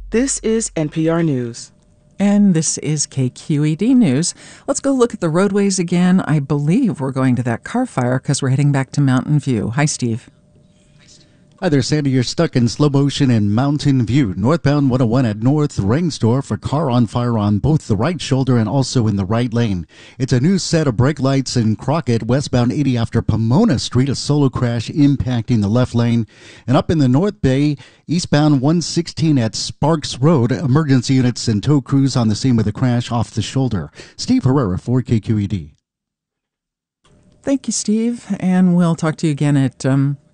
This is NPR News. And this is KQED News. Let's go look at the roadways again. I believe we're going to that car fire because we're heading back to Mountain View. Hi, Steve. Hi there, Sandy. You're stuck in slow motion in Mountain View. Northbound 101 at North Rangsdorf, a car on fire on both the right shoulder and also in the right lane. It's a new set of brake lights in Crockett, westbound 80 after Pomona Street, a solo crash impacting the left lane. And up in the North Bay, eastbound 116 at Sparks Road, emergency units and tow crews on the scene with a crash off the shoulder. Steve Herrera for KQED. Thank you, Steve. And we'll talk to you again at